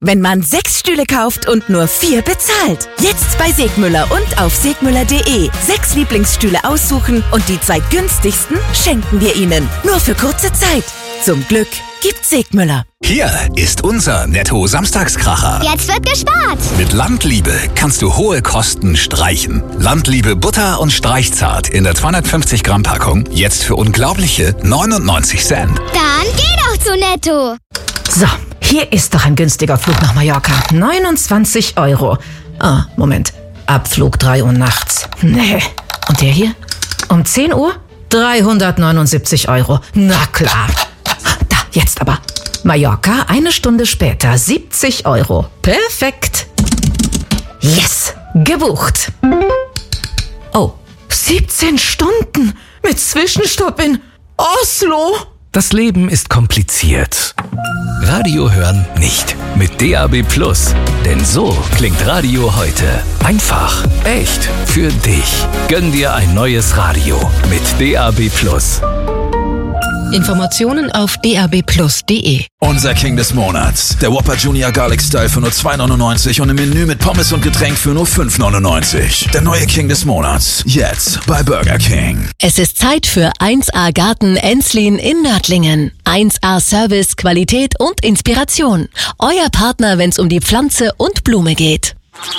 wenn man 6 Stühle kauft und nur 4 bezahlt. Jetzt bei Segmüller und auf segmüller.de. 6 Lieblingsstühle aussuchen und die 2 günstigsten schenken wir Ihnen. Nur für kurze Zeit. Zum Glück gibt's Segmüller. Hier ist unser Netto-Samstagskracher. Jetzt wird gespart. Mit Landliebe kannst du hohe Kosten streichen. Landliebe Butter und Streichzart in der 250 Gramm Packung. Jetzt für unglaubliche 99 Cent. Dann geh doch zu Netto. So, hier ist doch ein günstiger Flug nach Mallorca. 29 €. Ah, Moment. Abflug 3 Uhr nachts. Nee. Und der hier? Um 10 Uhr? 379 €. Na klar. Da, jetzt aber. Mallorca, 1 Stunde später, 70 €. Perfekt. Yes, gebucht. Oh, 17 Stunden mit Zwischenstopp in Oslo. Das Leben ist kompliziert. Radio hören nicht. Mit DAB+. Denn so klingt Radio heute. Einfach, echt, für dich. Gönn dir ein neues Radio mit DAB+. Informationen auf dabplus.de. Unser King des Monats. Der Whopper Junior Garlic Style für nur 2,99 und im Menü mit Pommes und Getränk für nur 5,99. Der neue King des Monats. Jetzt bei Burger King. Es ist Zeit für 1A Garten Enslin in Nördlingen. 1A Service, Qualität und Inspiration. Euer Partner, wenn es um die Pflanze und Blume geht.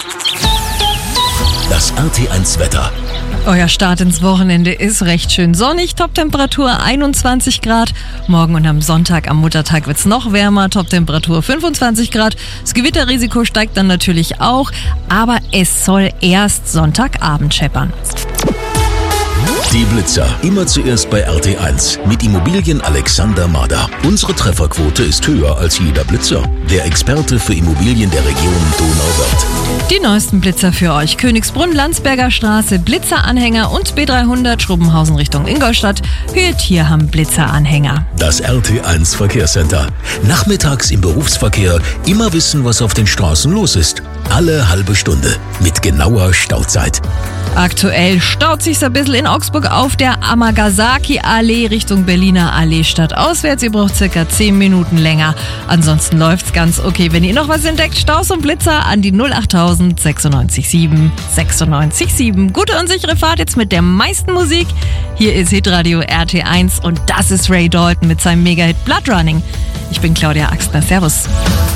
Das RT1 Wetter. Euer Start ins Wochenende ist recht schön sonnig, Toptemperatur 21 Grad. Morgen und am Sonntag, am Muttertag, wird's noch wärmer, Toptemperatur 25 Grad. Das Gewitterrisiko steigt dann natürlich auch, aber es soll erst Sonntagabend scheppern. Die Blitzer. Immer zuerst bei RT1 mit Immobilien Alexander Mader. Unsere Trefferquote ist höher als jeder Blitzer. Der Experte für Immobilien der Region Donauwörth. Die neuesten Blitzer für euch. Königsbrunn, Landsberger Straße, Blitzeranhänger und B300 Schrobenhausen Richtung Ingolstadt. Hört, hier haben Blitzeranhänger. Das RT1 Verkehrscenter. Nachmittags im Berufsverkehr immer wissen, was auf den Straßen los ist. Alle halbe Stunde mit genauer Stauzeit. Aktuell staut sich's ein bisschen in Augsburg auf der Amagasaki-Allee Richtung Berliner Allee stadtauswärts. Ihr braucht circa 10 Minuten länger. Ansonsten läuft's ganz okay. Wenn ihr noch was entdeckt, Staus und Blitzer an die 08000 96 7 96 7. Gute und sichere Fahrt jetzt mit der meisten Musik. Hier ist Hitradio RT1 und das ist Ray Dalton mit seinem Mega-Hit Blood Running. Ich bin Claudia Axtner. Servus.